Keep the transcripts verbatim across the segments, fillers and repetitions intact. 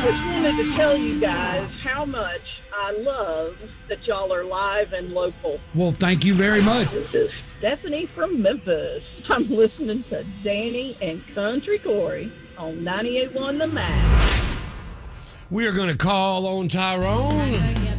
just wanted to tell you guys how much I love that y'all are live and local. Well, thank you very much. This is Stephanie from Memphis. I'm listening to Danny and Country Corey on ninety-eight point one The Max. We are going to call on Tyrone.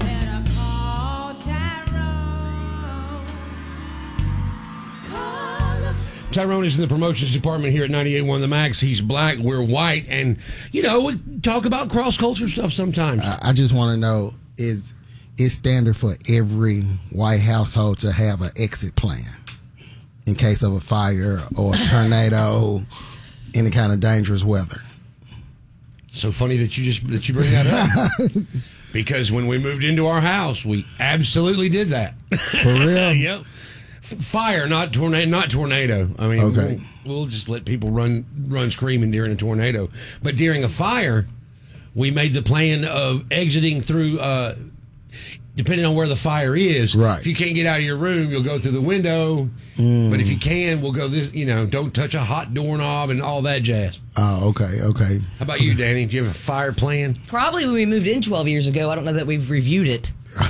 Tyrone is in the promotions department here at ninety-eight point one The Max. He's black, we're white, and, you know, we talk about cross-culture stuff sometimes. I, I just want to know, is it's standard for every white household to have an exit plan in case of a fire or a tornado, any kind of dangerous weather? So funny that you just that you bring that up. Because when we moved into our house, we absolutely did that. For real? Yep. Fire, not tornado. Not tornado. I mean, okay. we'll, we'll just let people run run screaming during a tornado. But during a fire, we made the plan of exiting through. Uh, depending on where the fire is, right. If you can't get out of your room, you'll go through the window. Mm. But if you can, we'll go this. You know, don't touch a hot doorknob and all that jazz. Oh, okay, okay. How about you, Danny? Do you have a fire plan? Probably when we moved in twelve years ago. I don't know that we've reviewed it.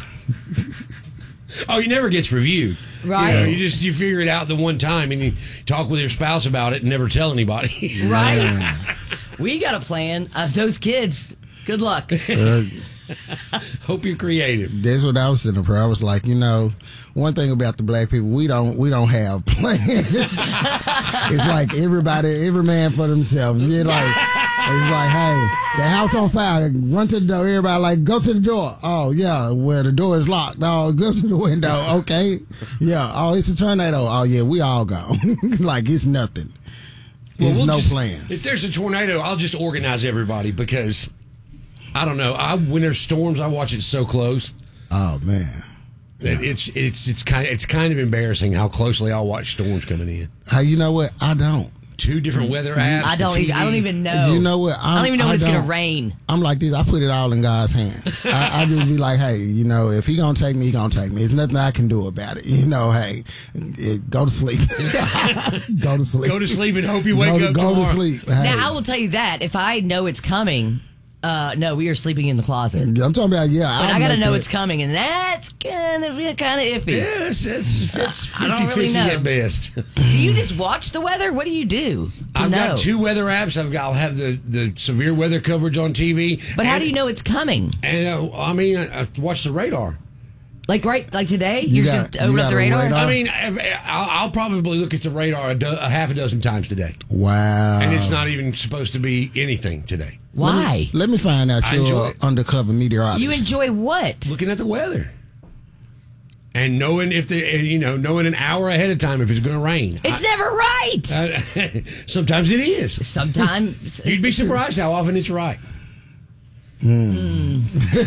Oh, he never gets reviewed. Right. You know, you just you figure it out the one time and you talk with your spouse about it and never tell anybody. Right. We got a plan. Uh, those kids, good luck. Uh, Hope you're creative. That's what I was sitting up here. I was like, you know, one thing about the black people, we don't we don't have plans. It's like everybody, every man for themselves. It's like, it's like, hey, the house on fire, run to the door. Everybody like, go to the door. Oh, yeah, where the door is locked. Oh, go to the window. Okay. Yeah. Oh, it's a tornado. Oh, yeah, we all go. Like, it's nothing. There's well, we'll no just, plans. If there's a tornado, I'll just organize everybody because, I don't know, I when there's storms, I watch it so close. Oh, man. That Yeah. it's it's it's kind of it's kind of embarrassing how closely I'll watch storms coming in. Hey, you know what? I don't. Two different weather apps. I don't the even. I don't even know. You know what? I'm, I don't even know I when it's going don't. to rain. I'm like this. I put it all in God's hands. I, I just be like, hey, you know, if he gonna take me, he gonna take me. There's nothing I can do about it. You know, hey, it, go to sleep. Go to sleep. Go to sleep and hope you wake go, up Go tomorrow. to sleep. Hey. Now I will tell you that if I know it's coming, uh, no, we are sleeping in the closet. I'm talking about yeah. But I'll I got to make know that. it's coming, and that's kind of kind of iffy. Yes, it's, it's I don't really fifty-fifty know. at best. Do you just watch the weather? What do you do to I've know? got two weather apps. I've got I'll have the, the severe weather coverage on T V. But how and- do you know it's coming? And uh, I mean, I, I watch the radar. Like right, like today, You you're got- just going to you open up got the a radar. radar? I mean, if- I'll, I'll probably look at the radar a, do, a half a dozen times today, Wow. and it's not even supposed to be anything today. Why? Let me find out I you're enjoy an it. undercover meteorologist. You enjoy what? Looking at the weather and knowing if the you know knowing an hour ahead of time if it's going to rain. It's never right. I, sometimes it is. Sometimes You'd be surprised how often it's right. Hmm.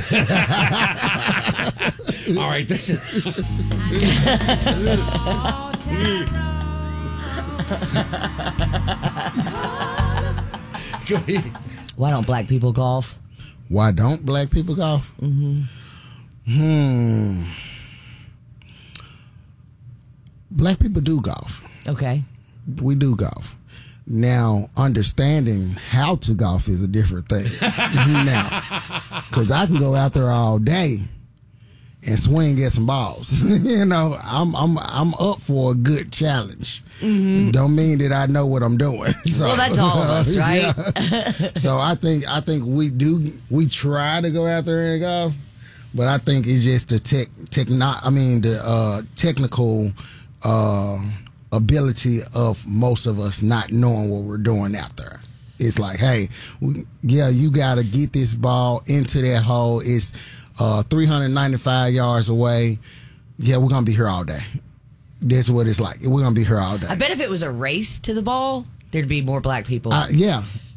All right, that's it. Go ahead. Why don't black people golf? Why don't black people golf? Mm-hmm. Hmm. Black people do golf. Okay. We do golf. Now, understanding how to golf is a different thing. Now, because I can go out there all day and swing at some balls. You know, I'm I'm I'm up for a good challenge. Mm-hmm. Don't mean that I know what I'm doing. So, Well, that's all of us, right? Yeah. So I think I think we do we try to go out there and golf, but I think it's just the tech techno. I mean the uh, technical. Uh, ability of most of us not knowing what we're doing out there. It's like, hey, we, yeah, you got to get this ball into that hole. It's uh, three hundred ninety-five yards away. Yeah, we're going to be here all day. That's what it's like. We're going to be here all day. I bet if it was a race to the ball, there'd be more black people. Uh, yeah.